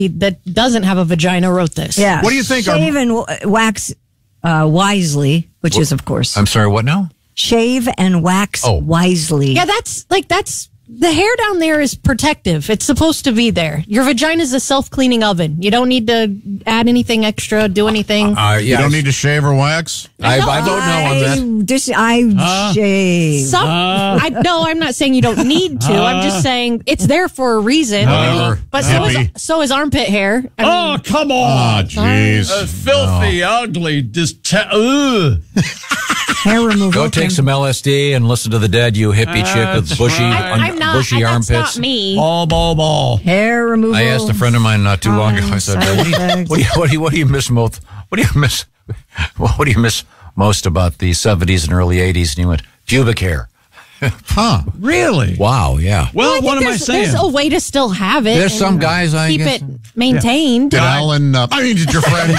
that doesn't have a vagina wrote this. Yeah. What do you think? Shave and wax wisely, which is, of course. I'm sorry, what now? Shave and wax wisely. Yeah, that's the hair down there is protective. It's supposed to be there. Your vagina is a self-cleaning oven. You don't need to add anything extra, do anything. You don't need to shave or wax? I don't know on that. I shave. No, I'm not saying you don't need to. I'm just saying it's there for a reason. Whatever. But so is armpit hair. I mean, Come on. Oh, jeez. Filthy, ugly, ugh. Hair removal. Go take some LSD and listen to the Dead, you hippie chick with bushy, I'm not. bushy armpits. That's not me. Ball. Hair removal. I asked a friend of mine not too long ago. I said, "What do you miss most? What do you miss most about the 70s and early 80s?" And he went, "Pubic hair." Huh. Really? Wow. Yeah. Well, what am I saying? There's a way to still have it. There's some guys I keep guess. it maintained. Did your friend...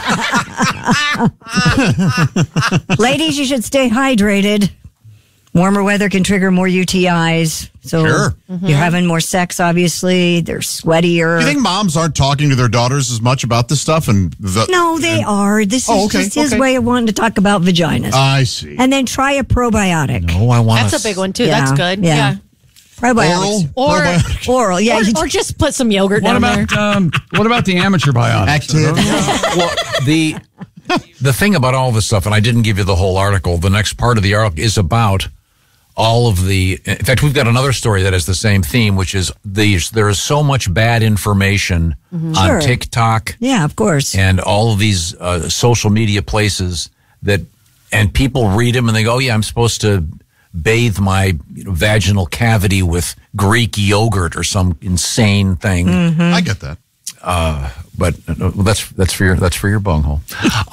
Ladies, you should stay hydrated. Warmer weather can trigger more UTIs. So Sure. you're having more sex, obviously. They're sweatier. Do you think moms aren't talking to their daughters as much about this stuff? No, they are. This is just his way of wanting to talk about vaginas. I see. And then try a probiotic. Oh, I want. That's a big one too. Yeah, That's good. yeah. Yeah. Probiotics. Oral, yeah. Or just put some yogurt What down there. about what about the amateur biotics? Active. Well, the thing about all this stuff, and I didn't give you the whole article. The next part of the article is about all of the. In fact, we've got another story that has the same theme, which is there is so much bad information on TikTok. Yeah, of course. And all of these social media places and people read them and they go, "Oh yeah, I'm supposed to bathe my vaginal cavity with Greek yogurt or some insane thing." I get that. But that's for your bunghole.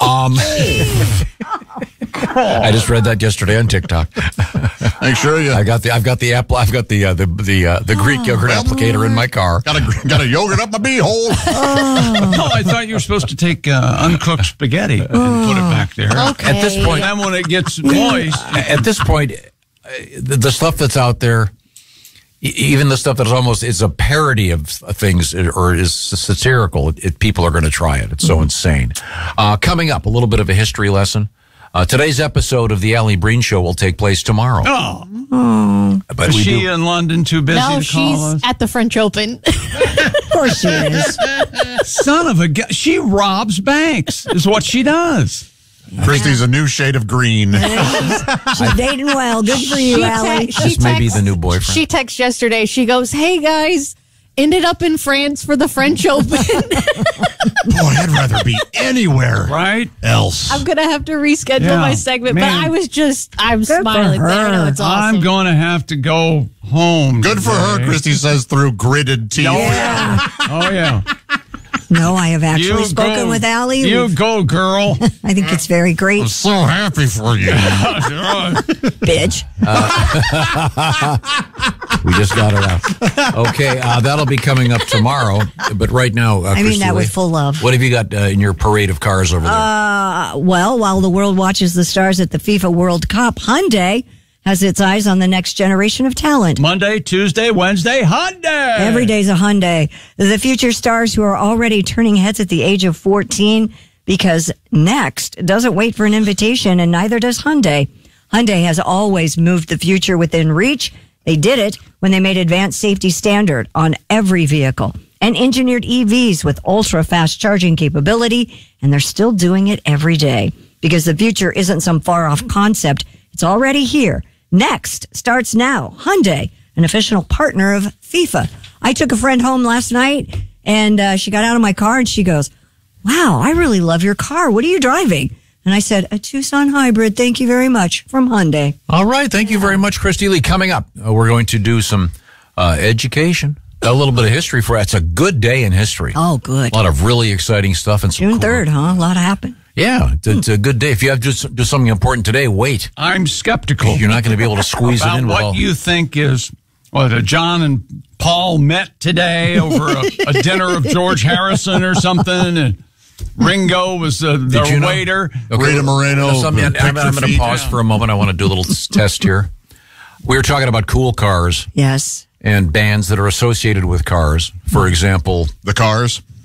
I just read that yesterday on TikTok. Make sure you. I've got the Greek yogurt applicator in my car. Got a yogurt up my beehole. No, I thought you were supposed to take uncooked spaghetti and put it back there. Okay. At this point, And then when it gets moist, at this point, the stuff that's out there, even the stuff that is a parody of things or is satirical, people are going to try it. It's so insane. Coming up, a little bit of a history lesson. Today's episode of the Allie Breen Show will take place tomorrow. But is she in London too busy No, to call us? she's at the French Open. Of course she is. Son of a gun. She robs banks, is what she does. Christy's a new shade of green. She's dating well. Good for you, Allie. This may be the new boyfriend. She texted yesterday. She goes, "Hey guys, ended up in France for the French Open. Boy, I'd rather be anywhere Right? else. I'm gonna have to reschedule Yeah, my segment." man. But I'm Good for smiling. I know her. it's awesome. I'm going to have to go home. Good for her, today. Christy says through gritted teeth. Oh, yeah. No, I have actually spoken go, with Allie. You go, girl. I think it's very great, I'm so happy for you. bitch. We just got it out. Okay, that'll be coming up tomorrow. But right now, I mean Christy that Lee, with full love. what have you got in your parade of cars over there? Well, while the world watches the stars at the FIFA World Cup, Hyundai has its eyes on the next generation of talent. Monday, Tuesday, Wednesday, Hyundai. Every day's a Hyundai. The future stars who are already turning heads at the age of 14, because Next doesn't wait for an invitation, and neither does Hyundai. Hyundai has always moved the future within reach. They did it when they made advanced safety standard on every vehicle and engineered EVs with ultra-fast charging capability, and they're still doing it every day because the future isn't some far-off concept. It's already here. Next starts now. Hyundai, an official partner of FIFA. I took a friend home last night, and she got out of my car, and she goes, "Wow, I really love your car. What are you driving?" And I said, "A Tucson hybrid. Thank you very much," from Hyundai. All right. Thank you very much, Christy Lee. Coming up, we're going to do some education, a little bit of history for It's a good day in history. Oh, good. A lot of really exciting stuff. And some June cool- 3rd, huh? A lot happened. Yeah, it's a good day. If you have to do something important today, wait. I'm skeptical. You're not going to be able to squeeze it about in. what you think is John and Paul met today over a dinner of George Harrison or something, and Ringo was the waiter. Rita Moreno. I'm going to pause for a moment. I want to do a little test here. We were talking about cool cars Yes. and bands that are associated with cars. For example, The Cars.